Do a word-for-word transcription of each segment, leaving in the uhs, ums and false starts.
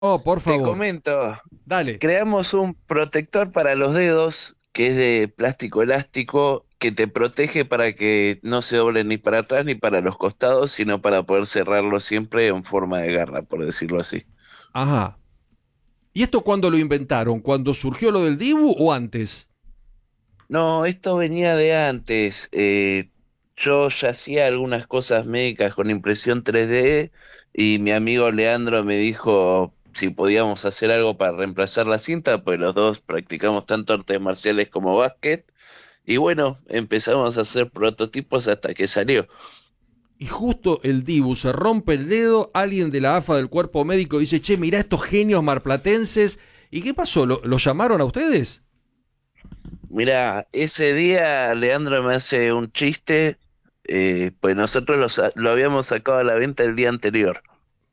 Oh, por Te favor. comento, Dale. creamos un protector para los dedos que es de plástico elástico que te protege para que no se doblen ni para atrás ni para los costados, sino para poder cerrarlo siempre en forma de garra, por decirlo así. Ajá. ¿Y esto cuándo lo inventaron? ¿Cuando surgió lo del Dibu o antes? No, esto venía de antes. Eh, yo ya hacía algunas cosas médicas con impresión tres D y mi amigo Leandro me dijo si podíamos hacer algo para reemplazar la cinta, pues los dos practicamos tanto artes marciales como básquet. Y bueno, empezamos a hacer prototipos hasta que salió. Y justo el Dibu se rompe el dedo, alguien de la A F A del cuerpo médico dice, che, mirá estos genios marplatenses. ¿Y qué pasó? ¿Lo, lo llamaron a ustedes? Mira, ese día Leandro me hace un chiste, eh, pues nosotros lo, sa- lo habíamos sacado a la venta el día anterior.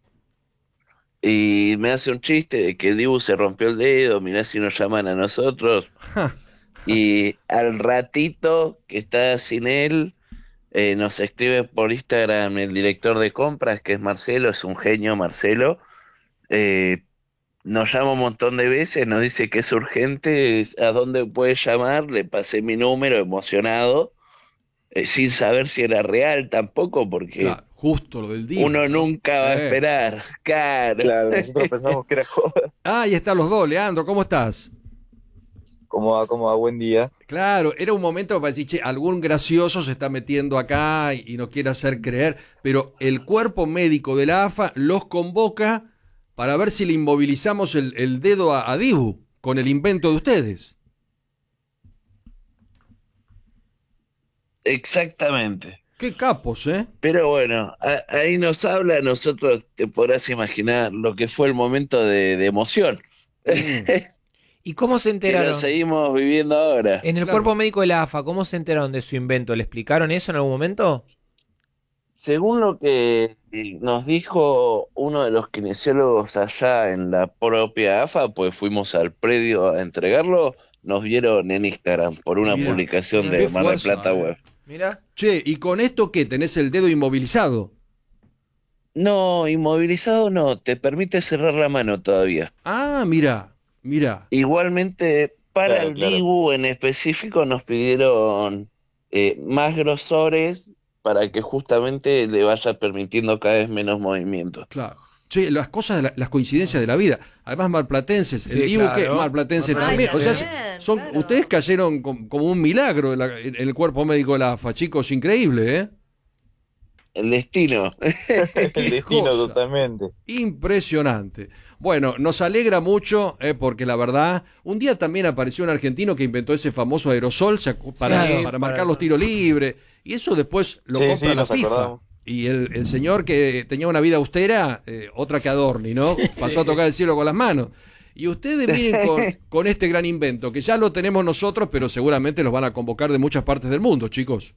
Y me hace un chiste de que Dibu se rompió el dedo, mirá si nos llaman a nosotros. Y al ratito que está sin él, eh, nos escribe por Instagram el director de compras, que es Marcelo, es un genio Marcelo. Eh, Nos llama un montón de veces, nos dice que es urgente, es- a dónde puede llamar, le pasé mi número emocionado, eh, sin saber si era real tampoco, porque Claro, justo lo del Dibu, uno ¿no? nunca va a Eh. esperar, claro. Claro, nosotros pensamos que era joda. Ah, ahí están los dos, Leandro, ¿cómo estás? ¿Cómo va? ¿Cómo va? Buen día. Claro, era un momento para decir, che, algún gracioso se está metiendo acá y, y nos quiere hacer creer, pero el cuerpo médico de la A F A los convoca para ver si le inmovilizamos el, el dedo a, a Dibu con el invento de ustedes. Exactamente. Qué capos, ¿eh? Pero bueno, a- ahí nos habla, nosotros te podrás imaginar lo que fue el momento de, de emoción Mm, ¿Y cómo se que lo enteraron? seguimos viviendo ahora. En el claro. cuerpo médico de la A F A, ¿cómo se enteraron de su invento? ¿Le explicaron eso en algún momento? Según lo que nos dijo uno de los kinesiólogos allá en la propia A F A, pues fuimos al predio a entregarlo, nos vieron en Instagram por una Mira, publicación qué de Mar del fuerza, Plata ¿eh? Web. Mira. Che, ¿y con esto qué? ¿Tenés el dedo inmovilizado? No, inmovilizado no, te permite cerrar la mano todavía. Ah, mira, mira. Igualmente, para Claro, el claro. Dibu en específico nos pidieron eh, más grosores para que justamente le vaya permitiendo cada vez menos movimiento. Claro. Che, las cosas, de la- las coincidencias de la vida. Además, marplatenses. El Sí, Dibu, ¿qué? claro. Marplatense Marplatense. también. O sea, también, son, claro. ustedes cayeron com- como un milagro en, la- en el cuerpo médico de la A F A, chicos. Increíble, ¿eh? El destino. El Qué destino cosa. totalmente. Impresionante. Bueno, nos alegra mucho, eh, porque la verdad, un día también apareció un argentino que inventó ese famoso aerosol se acu- para, Sí, para marcar para- los tiros libres, y eso después lo Sí, compra sí, la nos FIFA. acordamos. Y el, el señor que tenía una vida austera, eh, otra que Adorni, ¿no? Pasó a tocar el cielo con las manos. Y ustedes miren con, con este gran invento, que ya lo tenemos nosotros, pero seguramente los van a convocar de muchas partes del mundo, chicos.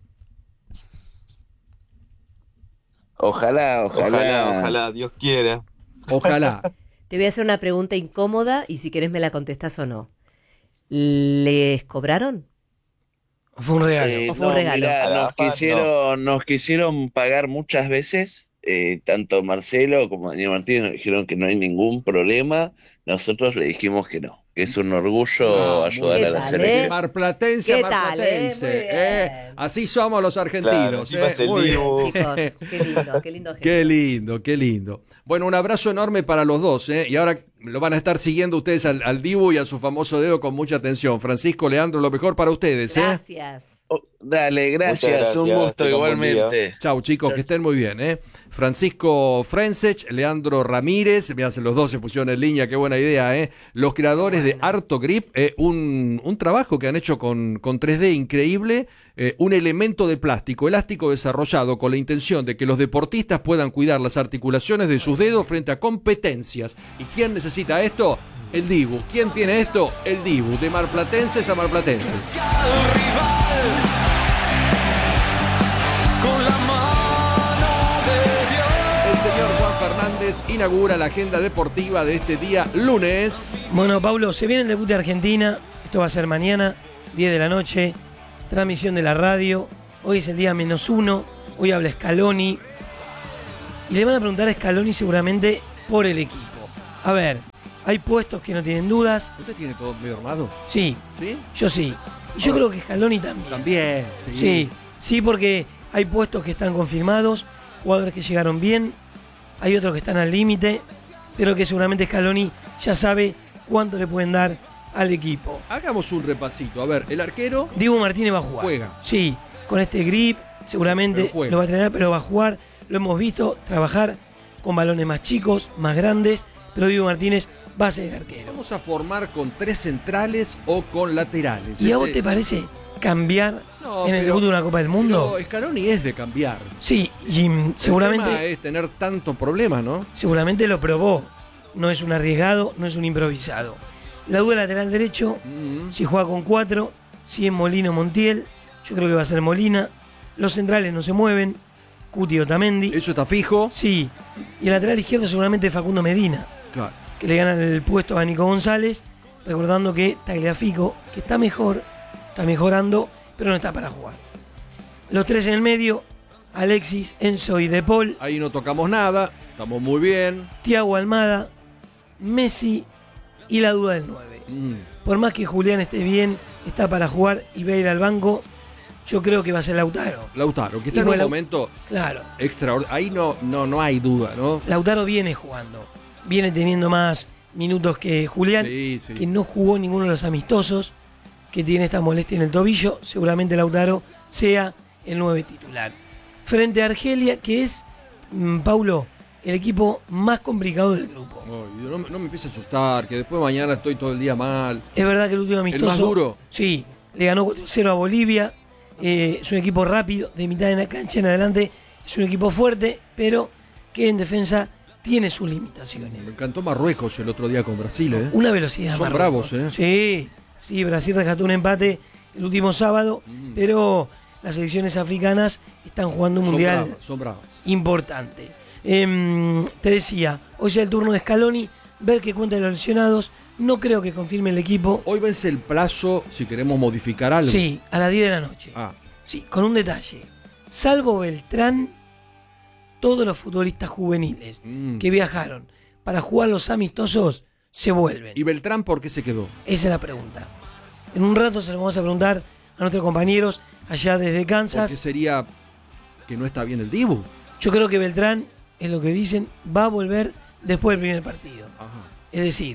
Ojalá, Ojalá, ojalá. ojalá, Dios quiera. Ojalá. Te voy a hacer una pregunta incómoda y si querés me la contestás o no. ¿Les cobraron? Fue un regalo. Eh, ¿O fue un no, regalo? mirá, A la nos A F A, no. quisieron, nos quisieron pagar muchas veces, eh, tanto Marcelo como Daniel Martínez nos dijeron que no hay ningún problema. Nosotros le dijimos que no, que es un orgullo Ah, ayudar muy a la bien. selección. Marplatense, ¿Qué tal, eh? marplatense. Muy bien. eh. Así somos los Claro, argentinos. encima eh. es el Muy bien. Dibu. Chicos, qué lindo, qué lindo. Qué gesto. lindo, qué lindo. Bueno, un abrazo enorme para los dos, ¿eh? Y ahora lo van a estar siguiendo ustedes al, al Dibu y a su famoso dedo con mucha atención. Francisco, Leandro, lo mejor para ustedes, ¿eh? Gracias. Oh, dale, gracias, Muchas un gracias, gusto tengan buen igualmente. Chau, chicos, que estén muy bien, ¿eh? Francisco Frencech, Leandro Ramírez, vean, los dos se pusieron en línea, qué buena idea, ¿eh? Los creadores de Artogrip, eh, un, un trabajo que han hecho con, con tres D increíble, eh, un elemento de plástico elástico desarrollado con la intención de que los deportistas puedan cuidar las articulaciones de sus dedos frente a competencias. ¿Y quién necesita esto? El Dibu. ¿Quién tiene esto? El Dibu, de marplatenses a marplatenses. El señor Juan Fernández inaugura la agenda deportiva de este día lunes. Bueno, Pablo, se viene el debut de Argentina. Esto va a ser mañana, diez de la noche. Transmisión de la radio. Hoy es el día menos uno. Hoy habla Scaloni. Y le van a preguntar a Scaloni seguramente por el equipo. A ver, hay puestos que no tienen dudas. ¿Usted tiene todo medio armado? Sí, ¿Sí? yo sí. Y yo Ah. creo que Scaloni también. También, sí. Sí, sí, porque hay puestos que están confirmados, jugadores que llegaron bien, hay otros que están al límite, pero que seguramente Scaloni ya sabe cuánto le pueden dar al equipo. Hagamos un repasito. A ver, el arquero Diego Martínez va a jugar. Juega. Sí, con este grip seguramente Pero juega. lo va a entrenar, pero va a jugar. Lo hemos visto trabajar con balones más chicos, más grandes, pero Diego Martínez va a ser el arquero. vamos a formar con tres centrales o con laterales. ¿Y a vos Ese- te parece cambiar No, en el pero- debut de una Copa del Mundo? Pero Scaloni es de cambiar. Sí, y mm, El tema seguramente, es tener tantos problemas, ¿no? seguramente lo probó. No es un arriesgado, no es un improvisado. La duda lateral derecho, Mm. si juega con cuatro, si es Molina o Montiel, yo creo que va a ser Molina. Los centrales no se mueven, Cuti o Otamendi. Eso está fijo. Sí, y el lateral izquierdo seguramente Facundo Medina, Claro. que le gana el puesto a Nico González, recordando que Tagliafico, que está mejor, está mejorando, pero no está para jugar. Los tres en el medio, Alexis, Enzo y De Paul, Ahí no tocamos nada. Estamos muy bien. Thiago Almada, Messi y la duda del nueve. Mm. Por más que Julián esté bien, está para jugar y va a ir al banco, yo creo que va a ser Lautaro. Lautaro, que está Igual en un Lau- momento Claro, extraordinario. Ahí no, no, no hay duda, ¿no? Lautaro viene jugando, viene teniendo más minutos que Julián, Sí, sí. que no jugó ninguno de los amistosos, que tiene esta molestia en el tobillo. Seguramente Lautaro sea el nueve titular. Frente a Argelia, que es, mm, Paulo, el equipo más complicado del grupo. Ay, no, me- no me empiece a asustar, que después mañana estoy todo el día mal. Es verdad que el último amistoso. más duro? Sí, le ganó cuatro cero a Bolivia. Eh, es un equipo rápido, de mitad de la cancha en adelante. Es un equipo fuerte, pero que en defensa tiene sus limitaciones. Me encantó Marruecos el otro día con Brasil, ¿eh? Una velocidad Son Marruecos. bravos, ¿eh? Sí, sí, Brasil rescató un empate el último sábado, Mm. pero las selecciones africanas están jugando un Son mundial bravas, son bravas. importante. Em, te decía, hoy es el turno de Scaloni, ver qué cuenta de los lesionados. No creo que confirme el equipo. Hoy vence el plazo si queremos modificar algo. Sí, a las diez de la noche. Ah, Sí, con un detalle. Salvo Beltrán, todos los futbolistas juveniles mm. que viajaron para jugar los amistosos se vuelven. ¿Y Beltrán por qué se quedó? Esa es la pregunta. En un rato se lo vamos a preguntar a nuestros compañeros allá desde Porque Kansas. sería que no está bien el Dibu. Yo creo que Beltrán, es lo que dicen, va a volver después del primer partido. Ajá. Es decir,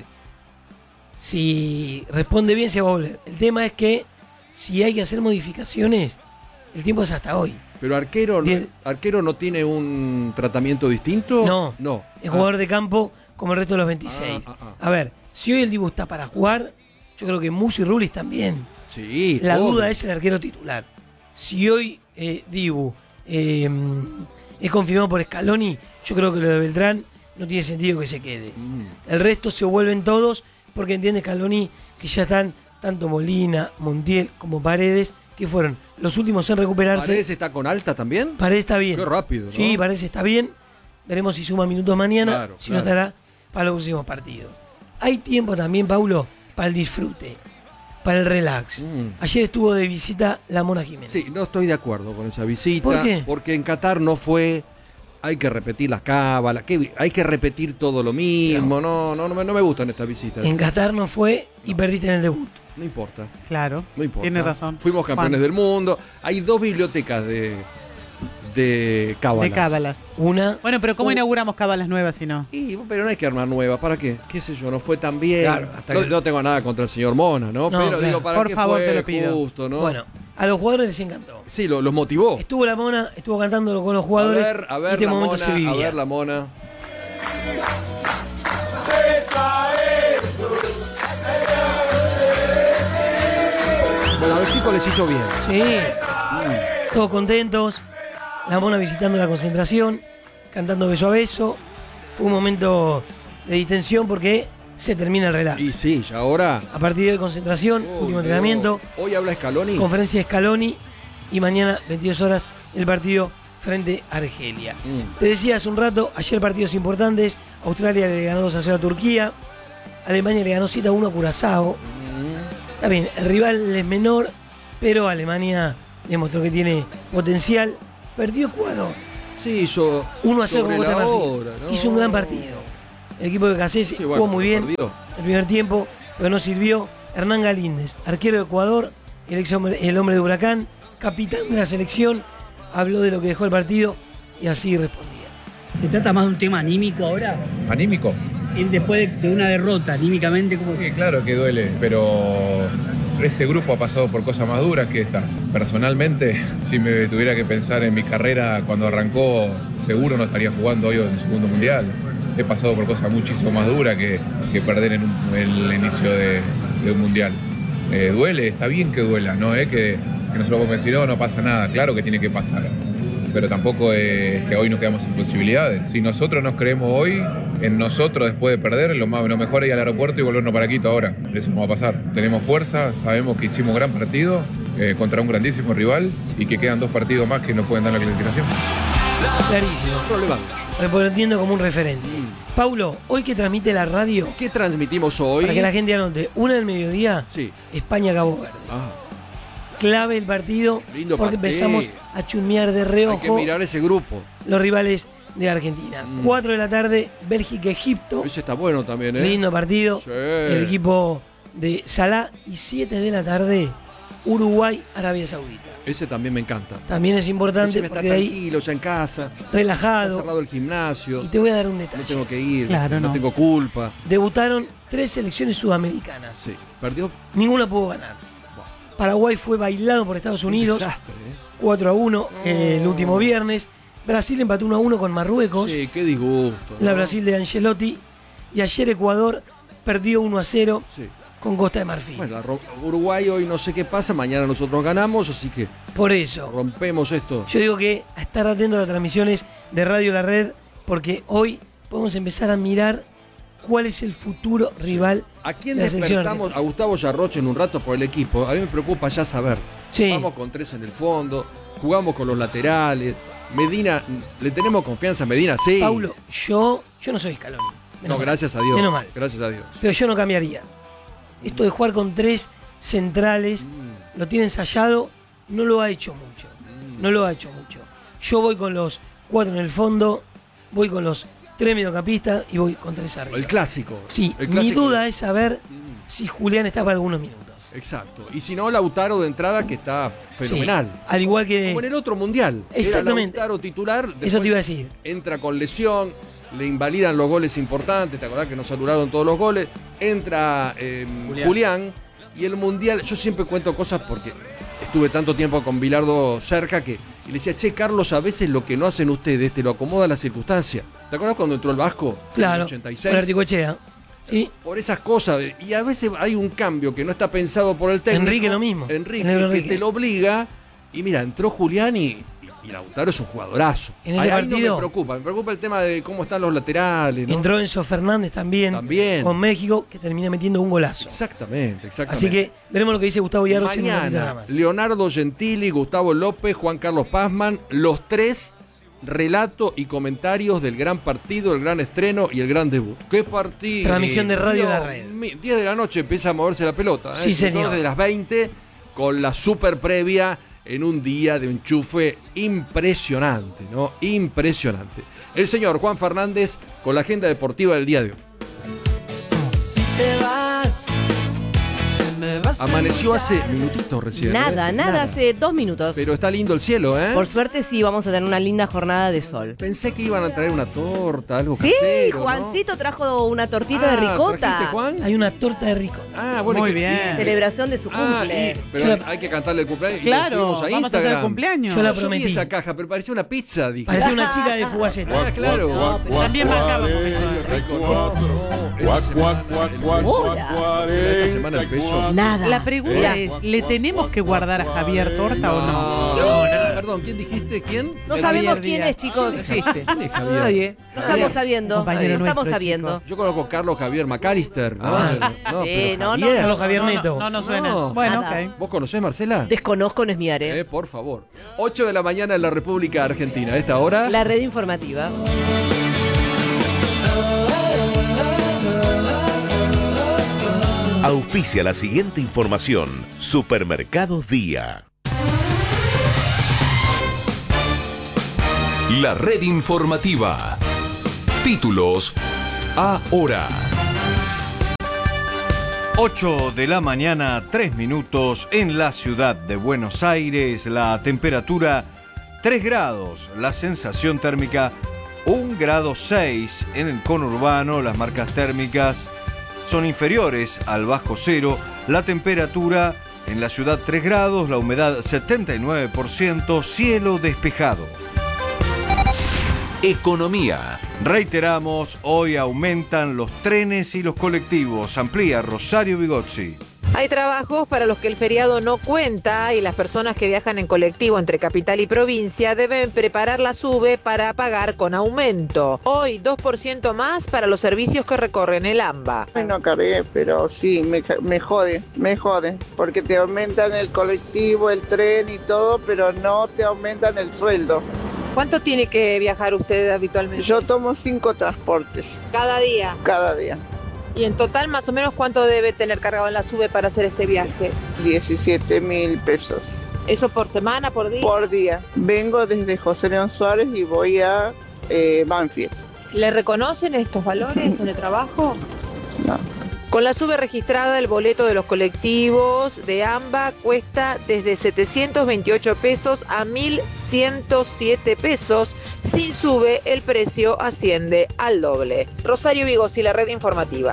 si responde bien se va a volver. El tema es que si hay que hacer modificaciones, el tiempo es hasta hoy. Pero arquero, no- Tiene- arquero no tiene un tratamiento distinto. No. No. Es jugador de campo como el resto de los veintiséis. Ah, ah, A ver, si hoy el Dibu está para jugar, yo creo que Musso y Rullis también. Sí. La obvio. duda es el arquero titular. Si hoy eh, Dibu eh, es confirmado por Scaloni, yo creo que lo de Beltrán no tiene sentido que se quede. Mm. El resto se vuelven todos porque entiende Scaloni que ya están tanto Molina, Montiel como Paredes, que fueron los últimos en recuperarse. ¿Paredes está con alta también? Paredes está bien. Qué rápido, ¿no? Sí, Paredes está bien. Veremos si suma minutos mañana, Claro, si no claro. estará para los próximos partidos. Hay tiempo también, Paulo, para el disfrute, para el relax. Mm. Ayer estuvo de visita la Mona Jiménez. Sí, no estoy de acuerdo con esa visita. ¿Por qué? Porque en Qatar no fue. Hay que repetir las cábalas, que hay que repetir todo lo mismo. No, no, no, me, no me gustan estas visitas. En Qatar no fue y perdiste en el debut. No importa, Claro. no importa. Tiene razón. Fuimos campeones Juan, del mundo. Hay dos bibliotecas de, de cábalas. de cábalas. Una, Bueno, pero ¿cómo Uh. inauguramos cábalas nuevas si no? Y, pero no hay que armar nuevas. ¿Para qué? ¿Qué sé yo? No fue tan bien. Claro, hasta no, que- no tengo nada contra el señor Mona, ¿no? No, pero claro. digo, ¿para Por qué favor, fue te lo pido. justo, no? bueno, a los jugadores les encantó. Sí, lo- los motivó. Estuvo la Mona, estuvo cantando con los A jugadores. ver, a y ver este la momento mona, se a vivía. ver la mona. Bueno, a los chicos les hizo bien. Sí, todos contentos. La Mona visitando la concentración, cantando beso a beso. Fue un momento de distensión porque se termina el relax. Y sí, ya ahora. A partir de hoy, concentración, Oh, último Dios. entrenamiento, Hoy habla Scaloni. conferencia de Scaloni y mañana, veintidós horas, el partido frente a Argelia. Mm. Te decía hace un rato, ayer partidos importantes. Australia le ganó dos a cero a Turquía. Alemania le ganó siete a uno a Curazao. Mm. Está bien, el rival es menor, pero Alemania demostró que tiene potencial. Perdió Ecuador. Sí, hizo. uno a cero con sobre Costa de la Marfil. hora, ¿no? Hizo un gran partido. El equipo de Cassés Sí, jugó bueno, muy bien perdió. el primer tiempo, pero no sirvió. Hernán Galíndez, arquero de Ecuador, el, ex hombre, el hombre de Huracán, capitán de la selección, habló de lo que dejó el partido y así respondía. ¿Se trata más de un tema anímico ahora? ¿Anímico? Y después de una derrota, anímicamente, ¿cómo? Sí, claro que duele, pero este grupo ha pasado por cosas más duras que esta. Personalmente, si me tuviera que pensar en mi carrera cuando arrancó, seguro no estaría jugando hoy en el segundo mundial. He pasado por cosas muchísimo más duras que, que perder en un- el inicio de, de un mundial. Eh, duele, está bien que duela, no es que, que nosotros podemos decir, no, no pasa nada, claro que tiene que pasar. Pero tampoco es que hoy nos quedamos sin posibilidades. Si nosotros nos creemos hoy en nosotros después de perder, lo, más, lo mejor es ir al aeropuerto y volvernos para Quito ahora. Eso no va a pasar. Tenemos fuerza, sabemos que hicimos gran partido eh, contra un grandísimo rival y que quedan dos partidos más que nos pueden dar la clasificación. Clarísimo, Relevante. respondiendo como un referente. Paulo, hoy que transmite la radio, ¿Qué transmitimos hoy? para que la gente anote, una del mediodía, Sí. España-Cabo Verde. Ah, Clave el partido, Lindo porque partido. empezamos a chusmear de hay que reojo mirar ese grupo. los rivales de Argentina. Mm. cuatro de la tarde, Bélgica-Egipto. Ese está bueno también, ¿eh? Lindo partido. Sí. El equipo de Salah. Y siete de la tarde, Uruguay-Arabia Saudita. Ese también me encanta. También es importante Ese me está porque de ahí tranquilo, ya en casa. Está relajado. cerrado el gimnasio. Y te voy a dar un No detalle. tengo que ir. Claro, no no. tengo culpa. Debutaron tres selecciones sudamericanas. Sí. Perdió. Ninguna pudo ganar. Paraguay fue bailado por Estados Unidos. Un desastre, ¿eh? cuatro a uno eh, el último viernes. Brasil empató uno a uno con Marruecos. Sí, qué disgusto. La ¿no? Brasil de Ancelotti. Y ayer Ecuador perdió uno a cero Sí. con Costa de Marfil. Bueno, la ro- Uruguay hoy no sé qué pasa, mañana nosotros ganamos, así que Por eso, rompemos esto. yo digo que a estar atento a las transmisiones de Radio La Red, porque hoy podemos empezar a mirar cuál es el futuro rival. ¿A quién de la selección despertamos? argentina. A Gustavo Yarroche en un rato por el equipo. A mí me preocupa ya saber. Sí. Vamos con tres en el fondo, jugamos con los laterales. Medina, ¿le tenemos confianza a Medina? Sí. Paulo, yo, yo no soy Scaloni. Menos No, mal. gracias a Dios. Menos mal. Gracias a Dios. Pero yo no cambiaría. Esto de jugar con tres centrales, Mm. lo tiene ensayado, no lo ha hecho mucho. No lo ha hecho mucho. Yo voy con los cuatro en el fondo, voy con los tres mediocampistas y voy con tres arriba. El clásico. Sí, el mi clásico. duda es saber Mm. si Julián está para algunos minutos. Exacto. Y si no, Lautaro de entrada, que está fenomenal. Sí, al igual que... Como en el otro mundial. Exactamente. Era Lautaro titular. Eso después te iba a decir. Entra con lesión, le invalidan los goles importantes, ¿te acordás que nos anularon todos los goles? Entra eh, Julián. Julián. Y el mundial, yo siempre cuento cosas porque estuve tanto tiempo con Bilardo cerca que y le decía, che, Carlos, a veces lo que no hacen ustedes te lo acomoda la circunstancia. ¿Te acordás cuando entró el Vasco? En el Claro, ochenta y con seis. Articochea. Sí, Por esas cosas. Y a veces hay un cambio que no está pensado por el técnico. Enrique lo mismo. Enrique, El negro que Enrique. te lo obliga. Y mira, entró Julián y, y Lautaro es un jugadorazo. En ese Ahí- ahí no partido- me preocupa. Me preocupa el tema de cómo están los laterales, ¿no? entró Enzo Fernández también, También. con México, que termina metiendo un golazo. Exactamente, exactamente. Así que veremos lo que dice Gustavo Yarroche en un ratito nada Mañana, más. Leonardo Gentili, Gustavo López, Juan Carlos Pazman, los tres relato y comentarios del gran partido, el gran estreno y el gran debut. ¡Qué partido! Transmisión de Radio Dios La Red. mío, diez de la noche empieza a moverse la pelota. ¿eh? Sí, señor. Desde las veinte con la super previa en un día de enchufe impresionante, ¿no? Impresionante. El señor Juan Fernández con la agenda deportiva del día de hoy. Si te vas, se me va a Amaneció hace olvidar. minutitos recién. Nada, ¿eh? nada, hace dos minutos. Pero está lindo el cielo, ¿eh? Por suerte sí, vamos a tener una linda jornada de sol. Pensé que iban a traer una torta, algo Sí, casero, ¿no? Juancito trajo una tortita de Ah, ricota. ¿trajiste, Juan? Hay una torta de ricota. Ah, bueno. Muy que- bien. Celebración de su Ah, cumple. y- pero Yo la- hay que cantarle el cumpleaños. y lo Claro, subimos a vamos a hacer Instagram. el cumpleaños. Yo la Yo vi prometí. esa caja, pero parecía una pizza, dije. Parecía una chica de Fugaceta. Ah, claro. No, pero- También bancábamos eso. Rico, no, no, esta semana el peso. ¿Será esta semana el peso? Nada. La pregunta Mirá. es, ¿le tenemos que guardar a Javier torta o no? No, no, perdón, ¿quién dijiste? ¿Quién? No Javier sabemos quién Díaz. es, chicos. ¿Quién es Javier? Nadie. No estamos sabiendo. Compañero No estamos nuestro, sabiendo. chicos. Yo conozco a Carlos Javier McAllister. ¿no? Ah. no, Sí, pero no, no, Javier. Carlos Javier No, Neto. No, no, no suena. No. Bueno, Nada. ok. ¿Vos conocés, Marcela? Desconozco, no es mi área. Eh, por favor. ocho de la mañana en la República Argentina. A esta hora. La red informativa. Auspicia la siguiente información. Supermercados Día. La red informativa. Títulos ahora. ocho de la mañana, tres minutos en la ciudad de Buenos Aires. La temperatura tres grados, la sensación térmica un grado seis en el conurbano. Las marcas térmicas son inferiores al bajo cero. La temperatura en la ciudad tres grados, la humedad setenta y nueve por ciento, cielo despejado. Economía. Reiteramos, hoy aumentan los trenes y los colectivos. Amplía Rosario Bigozzi. Hay trabajos para los que el feriado no cuenta y las personas que viajan en colectivo entre capital y provincia deben preparar la SUBE para pagar con aumento. Hoy dos por ciento más para los servicios que recorren el AMBA. No cargué, pero sí, me, me jode, me jode, porque te aumentan el colectivo, el tren y todo, pero no te aumentan el sueldo. ¿Cuánto tiene que viajar usted habitualmente? Yo tomo cinco transportes. ¿Cada día? Cada día. ¿Y en total más o menos cuánto debe tener cargado en la SUBE para hacer este viaje? diecisiete mil pesos. ¿Eso por semana, por día? Por día. Vengo desde José León Suárez y voy a eh, Banfield. ¿Le reconocen estos valores en el trabajo? No. Con la SUBE registrada, el boleto de los colectivos de AMBA cuesta desde setecientos veintiocho pesos a mil ciento siete pesos. Sin SUBE, el precio asciende al doble. Rosario Bigozzi, la red informativa.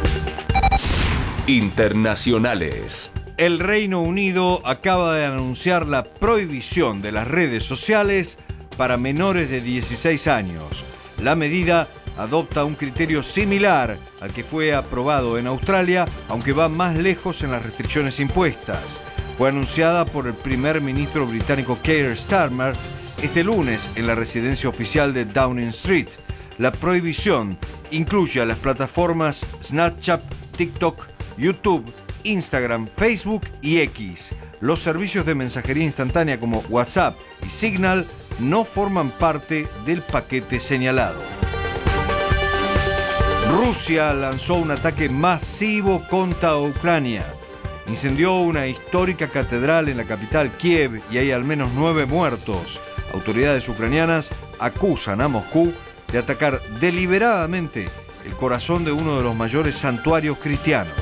Internacionales. El Reino Unido acaba de anunciar la prohibición de las redes sociales para menores de dieciséis años. La medida adopta un criterio similar al que fue aprobado en Australia, aunque va más lejos en las restricciones impuestas. Fue anunciada por el primer ministro británico Keir Starmer este lunes en la residencia oficial de Downing Street. La prohibición incluye a las plataformas Snapchat, TikTok, YouTube, Instagram, Facebook y X. Los servicios de mensajería instantánea como WhatsApp y Signal no forman parte del paquete señalado. Rusia lanzó un ataque masivo contra Ucrania. Incendió una histórica catedral en la capital Kiev y hay al menos nueve muertos. Autoridades ucranianas acusan a Moscú de atacar deliberadamente el corazón de uno de los mayores santuarios cristianos.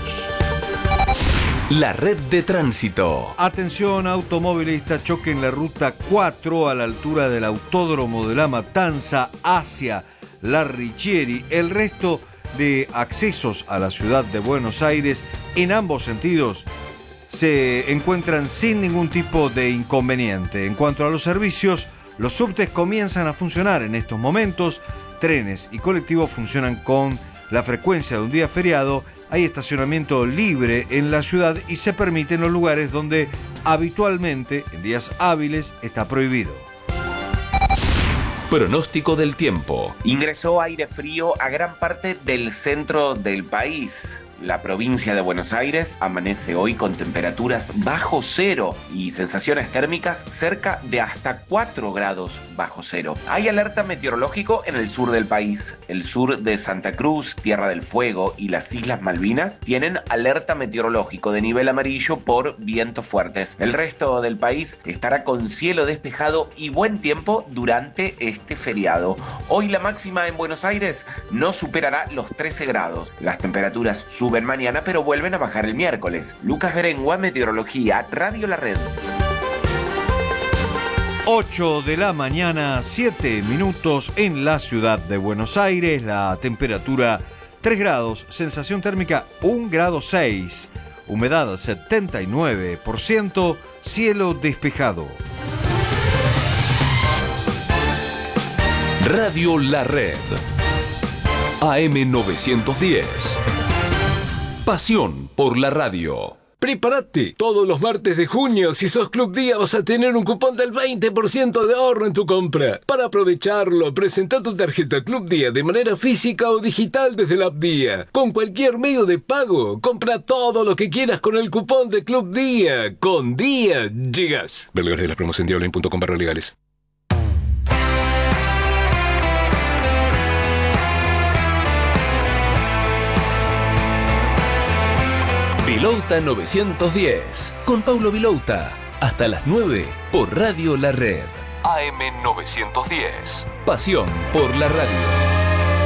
La red de tránsito. Atención, automovilista, choque en la ruta cuatro a la altura del Autódromo de La Matanza hacia La Richieri. El resto de accesos a la ciudad de Buenos Aires en ambos sentidos se encuentran sin ningún tipo de inconveniente. En cuanto a los servicios, los subtes comienzan a funcionar en estos momentos. Trenes y colectivos funcionan con la frecuencia de un día feriado. Hay estacionamiento libre en la ciudad y se permite en los lugares donde habitualmente en días hábiles está prohibido. Pronóstico del tiempo. Ingresó aire frío a gran parte del centro del país. La provincia de Buenos Aires amanece hoy con temperaturas bajo cero y sensaciones térmicas cerca de hasta cuatro grados bajo cero. Hay alerta meteorológico en el sur del país. El sur de Santa Cruz, Tierra del Fuego y las Islas Malvinas tienen alerta meteorológico de nivel amarillo por vientos fuertes. El resto del país estará con cielo despejado y buen tiempo durante este feriado. Hoy la máxima en Buenos Aires no superará los trece grados. Las temperaturas suben Suben mañana, pero vuelven a bajar el miércoles. Lucas Berengua, Meteorología, Radio La Red. ocho de la mañana, siete minutos en la ciudad de Buenos Aires. La temperatura tres grados, sensación térmica un grado seis. Humedad setenta y nueve por ciento, cielo despejado. Radio La Red. A M novecientos diez. Pasión por la radio. Prepárate. Todos los martes de junio, si sos Club Día, vas a tener un cupón del veinte por ciento de ahorro en tu compra. Para aprovecharlo, presenta tu tarjeta Club Día de manera física o digital desde la app Día. Con cualquier medio de pago, compra todo lo que quieras con el cupón de Club Día. Con Día llegas. Ver lugares de las promos en diablin punto com barra legales. Vilouta novecientos diez, con Paulo Vilouta, hasta las nueve por Radio La Red. A M novecientos diez, pasión por la radio.